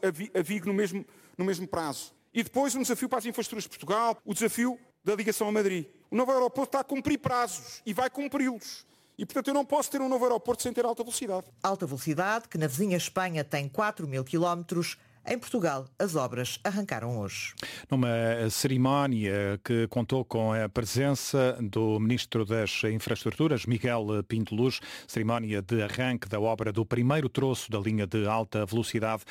a Vigo no mesmo prazo. E depois um desafio para as infraestruturas de Portugal, o desafio da ligação a Madrid. O novo aeroporto está a cumprir prazos e vai cumpri-los. E, portanto, eu não posso ter um novo aeroporto sem ter alta velocidade. Alta velocidade, que na vizinha Espanha tem 4.000 quilómetros. Em Portugal, as obras arrancaram hoje. Numa cerimónia que contou com a presença do Ministro das Infraestruturas, Miguel Pinto Luz, cerimónia de arranque da obra do primeiro troço da linha de alta velocidade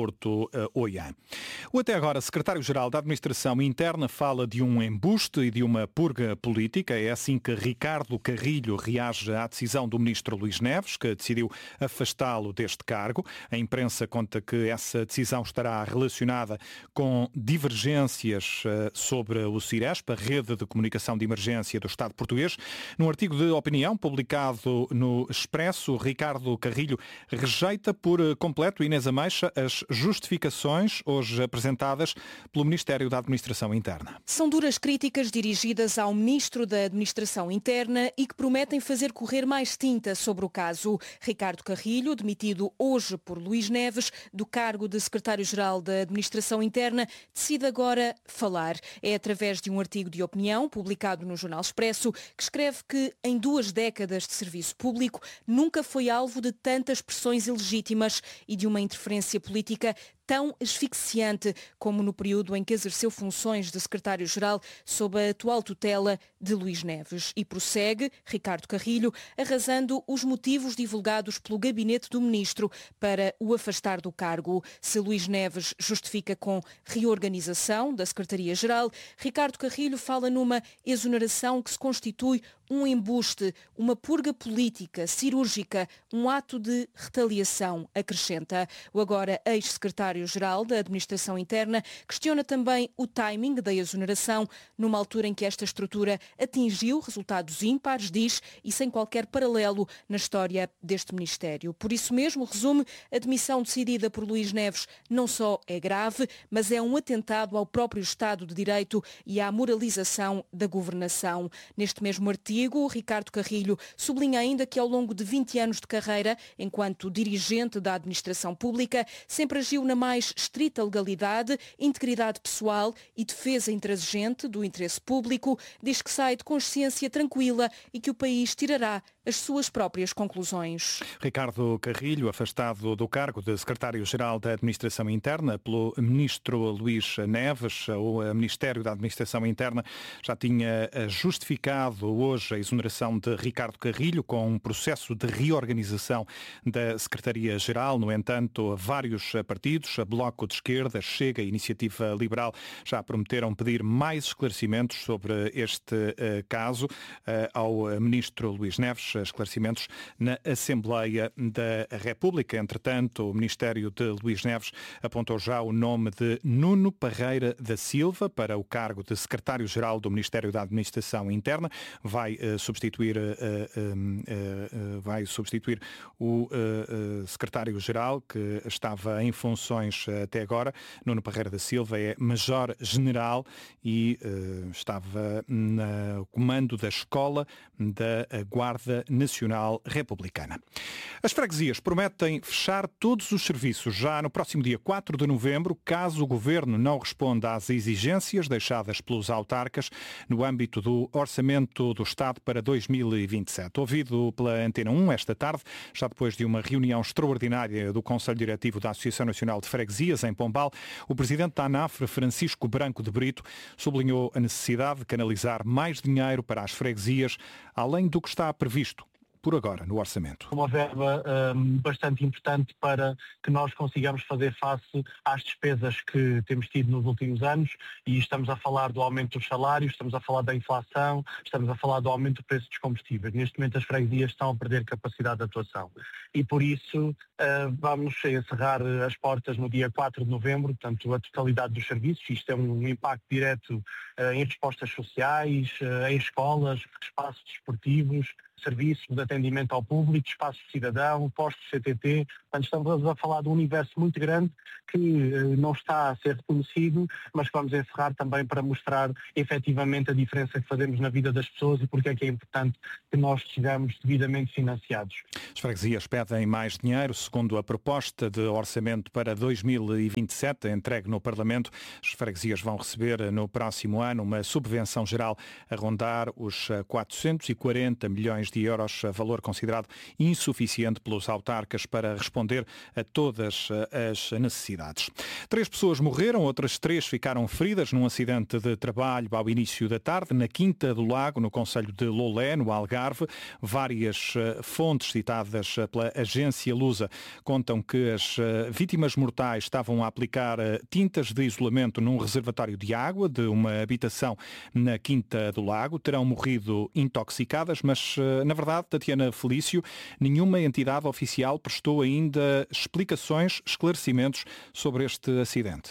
Porto-Oiã. O até agora Secretário-Geral da Administração Interna fala de um embuste e de uma purga política. É assim que Ricardo Carrilho reage à decisão do Ministro Luís Neves, que decidiu afastá-lo deste cargo. A imprensa conta que essa decisão estará relacionada com divergências sobre o Ciresp, a rede de comunicação de emergência do Estado português. Num artigo de opinião publicado no Expresso, Ricardo Carrilho rejeita por completo, Inês Ameixa, as justificações hoje apresentadas pelo Ministério da Administração Interna. São duras críticas dirigidas ao Ministro da Administração Interna e que prometem fazer correr mais tinta sobre o caso. Ricardo Carrilho, demitido hoje por Luís Neves do cargo de Secretário-Geral da Administração Interna, decide agora falar. É através de um artigo de opinião publicado no Jornal Expresso que escreve que em 2 décadas de serviço público nunca foi alvo de tantas pressões ilegítimas e de uma interferência política tão asfixiante como no período em que exerceu funções de secretário-geral sob a atual tutela de Luís Neves. E prossegue, Ricardo Carrilho, arrasando os motivos divulgados pelo gabinete do ministro para o afastar do cargo. Se Luís Neves justifica com reorganização da Secretaria-Geral, Ricardo Carrilho fala numa exoneração que se constitui um embuste, uma purga política, cirúrgica, um ato de retaliação, acrescenta. O agora ex-secretário-geral da Administração Interna questiona também o timing da exoneração, numa altura em que esta estrutura atingiu resultados ímpares, diz, e sem qualquer paralelo na história deste Ministério. Por isso mesmo, resume, a demissão decidida por Luís Neves não só é grave, mas é um atentado ao próprio Estado de Direito e à moralização da governação. Neste mesmo artigo, Ricardo Carrilho sublinha ainda que ao longo de 20 anos de carreira, enquanto dirigente da administração pública, sempre agiu na mais estrita legalidade, integridade pessoal e defesa intransigente do interesse público. Diz que sai de consciência tranquila e que o país tirará as suas próprias conclusões. Ricardo Carrilho, afastado do cargo de Secretário-Geral da Administração Interna pelo Ministro Luís Neves. O Ministério da Administração Interna já tinha justificado hoje a exoneração de Ricardo Carrilho com um processo de reorganização da Secretaria-Geral. No entanto, vários partidos, Bloco de Esquerda, Chega e Iniciativa Liberal, já prometeram pedir mais esclarecimentos sobre este caso ao Ministro Luís Neves, esclarecimentos na Assembleia da República. Entretanto, o Ministério de Luís Neves apontou já o nome de Nuno Parreira da Silva para o cargo de Secretário-Geral do Ministério da Administração Interna. Vai substituir o Secretário-Geral que estava em funções até agora. Nuno Parreira da Silva é Major-General e estava no comando da Escola da Guarda Nacional Republicana. As freguesias prometem fechar todos os serviços já no próximo dia 4 de novembro, caso o Governo não responda às exigências deixadas pelos autarcas no âmbito do Orçamento do Estado para 2027. Ouvido pela Antena 1 esta tarde, já depois de uma reunião extraordinária do Conselho Diretivo da Associação Nacional de Freguesias, em Pombal, o presidente da ANAF, Francisco Branco de Brito, sublinhou a necessidade de canalizar mais dinheiro para as freguesias, além do que está previsto por agora no orçamento. Uma verba bastante importante para que nós consigamos fazer face às despesas que temos tido nos últimos anos, e estamos a falar do aumento dos salários, estamos a falar da inflação, estamos a falar do aumento do preço dos combustíveis. Neste momento as freguesias estão a perder capacidade de atuação e por isso vamos encerrar as portas no dia 4 de novembro, portanto a totalidade dos serviços. Isto é um impacto direto em respostas sociais, em escolas, espaços desportivos, serviços de atendimento ao público, espaço de cidadão, postos CTT. Portanto, estamos a falar de um universo muito grande que não está a ser reconhecido, mas que vamos encerrar também para mostrar efetivamente a diferença que fazemos na vida das pessoas e porque é que é importante que nós sejamos devidamente financiados. As freguesias pedem mais dinheiro. Segundo a proposta de orçamento para 2027, entregue no Parlamento, as freguesias vão receber no próximo ano uma subvenção geral a rondar os 440 milhões de euros, valor considerado insuficiente pelos autarcas para responder a todas as necessidades. 3 pessoas morreram, outras 3 ficaram feridas num acidente de trabalho ao início da tarde, na Quinta do Lago, no concelho de Lolé, no Algarve. Várias fontes citadas pela agência Lusa contam que as vítimas mortais estavam a aplicar tintas de isolamento num reservatório de água de uma habitação na Quinta do Lago. Terão morrido intoxicadas, mas, na verdade, Tatiana Felício, nenhuma entidade oficial prestou ainda esclarecimentos sobre este acidente.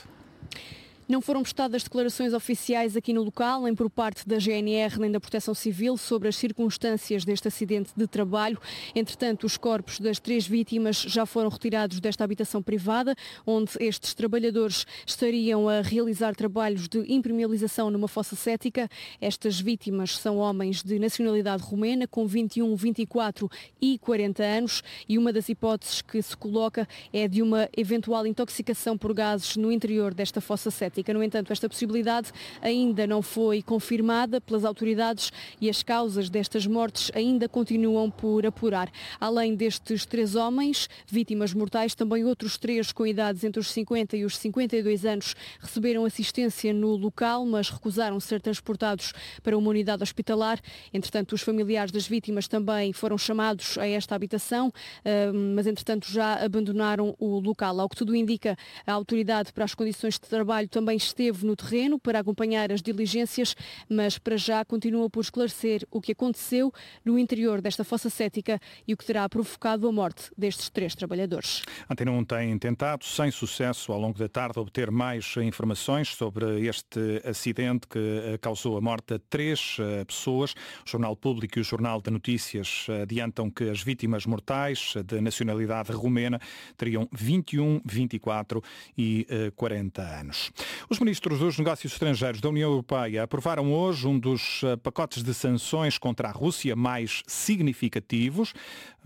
Não foram prestadas declarações oficiais aqui no local, nem por parte da GNR nem da Proteção Civil, sobre as circunstâncias deste acidente de trabalho. Entretanto, os corpos das 3 vítimas já foram retirados desta habitação privada, onde estes trabalhadores estariam a realizar trabalhos de impermeabilização numa fossa cética. Estas vítimas são homens de nacionalidade romena, com 21, 24 e 40 anos, e uma das hipóteses que se coloca é de uma eventual intoxicação por gases no interior desta fossa cética. No entanto, esta possibilidade ainda não foi confirmada pelas autoridades e as causas destas mortes ainda continuam por apurar. Além destes 3 homens, vítimas mortais, também outros 3 com idades entre os 50 e os 52 anos receberam assistência no local, mas recusaram ser transportados para uma unidade hospitalar. Entretanto, os familiares das vítimas também foram chamados a esta habitação, mas entretanto já abandonaram o local. Ao que tudo indica, a autoridade para as condições de trabalho também esteve no terreno para acompanhar as diligências, mas para já continua por esclarecer o que aconteceu no interior desta fossa cética e o que terá provocado a morte destes 3 trabalhadores. A Antena 1 tem tentado, sem sucesso, ao longo da tarde, obter mais informações sobre este acidente que causou a morte a 3 pessoas. O Jornal Público e o Jornal de Notícias adiantam que as vítimas mortais de nacionalidade romena teriam 21, 24 e 40 anos. Os ministros dos Negócios Estrangeiros da União Europeia aprovaram hoje um dos pacotes de sanções contra a Rússia mais significativos.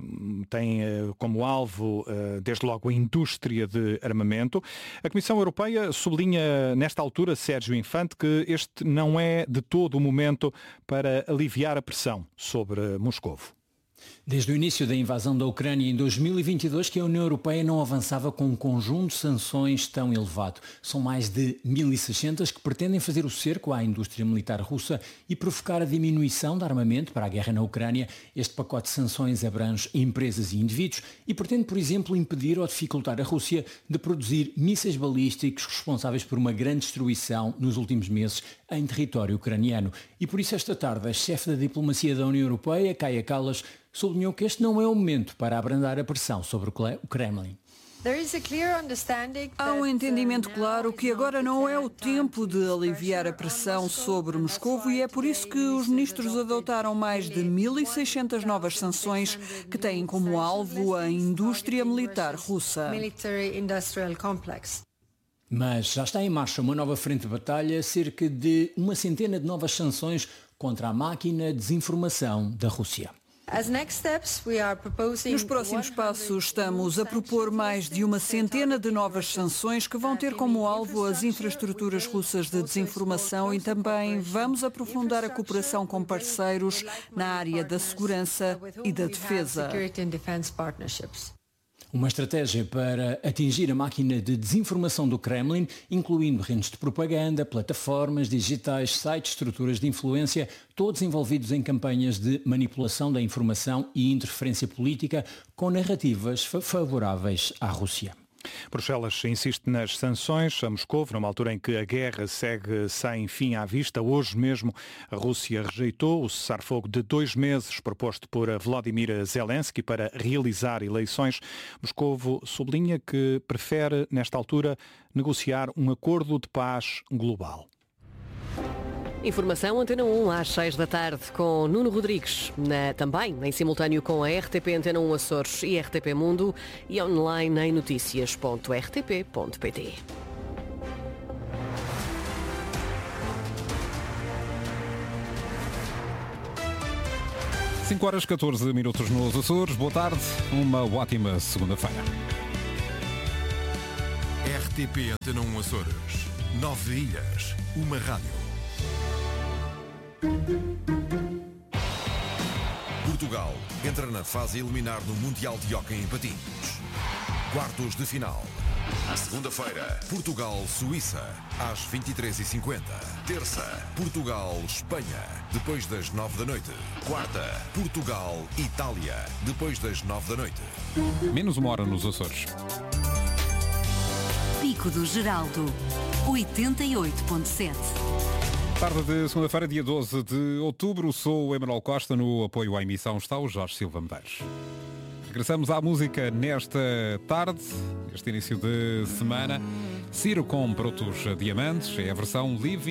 Tem como alvo, desde logo, a indústria de armamento. A Comissão Europeia sublinha, nesta altura, Sérgio Infante, que este não é de todo o momento para aliviar a pressão sobre Moscovo. Desde o início da invasão da Ucrânia em 2022 que a União Europeia não avançava com um conjunto de sanções tão elevado. São mais de 1.600 que pretendem fazer o cerco à indústria militar russa e provocar a diminuição de armamento para a guerra na Ucrânia. Este pacote de sanções abrange empresas e indivíduos e pretende, por exemplo, impedir ou dificultar a Rússia de produzir mísseis balísticos responsáveis por uma grande destruição nos últimos meses em território ucraniano. E por isso esta tarde a chefe da diplomacia da União Europeia, Kaja Kallas, sublinhou que este não é o momento para abrandar a pressão sobre o Kremlin. Há um entendimento claro que agora não é o tempo de aliviar a pressão sobre Moscovo e é por isso que os ministros adotaram mais de 1.600 novas sanções que têm como alvo a indústria militar russa. Mas já está em marcha uma nova frente de batalha, cerca de uma centena de novas sanções contra a máquina de desinformação da Rússia. Nos próximos passos estamos a propor mais de uma centena de novas sanções que vão ter como alvo as infraestruturas russas de desinformação e também vamos aprofundar a cooperação com parceiros na área da segurança e da defesa. Uma estratégia para atingir a máquina de desinformação do Kremlin, incluindo redes de propaganda, plataformas digitais, sites, estruturas de influência, todos envolvidos em campanhas de manipulação da informação e interferência política com narrativas favoráveis à Rússia. Bruxelas insiste nas sanções a Moscovo, numa altura em que a guerra segue sem fim à vista. Hoje mesmo a Rússia rejeitou o cessar-fogo de 2 meses proposto por Volodymyr Zelensky para realizar eleições. Moscovo sublinha que prefere, nesta altura, negociar um acordo de paz global. Informação Antena 1 às 6 da tarde com Nuno Rodrigues, também em simultâneo com a RTP Antena 1 Açores e RTP Mundo e online em noticias.rtp.pt. Cinco horas 14 minutos nos Açores. Boa tarde, uma ótima segunda-feira. RTP Antena 1 Açores. 9 ilhas, uma rádio. Portugal entra na fase eliminar do Mundial de Hóquei em Patins. Quartos de final. Segunda-feira, Portugal-Suíça, às 23h50. Terça, Portugal-Espanha, depois das 9 da noite. Quarta, Portugal-Itália, depois das 9 da noite. Menos uma hora nos Açores. Pico do Geraldo, 88.7. Tarde de segunda-feira, dia 12 de outubro. Sou o Emanuel Costa. No apoio à emissão está o Jorge Silva Medeiros. Regressamos à música nesta tarde, este início de semana. Ciro com Brotos Diamantes, é a versão Living.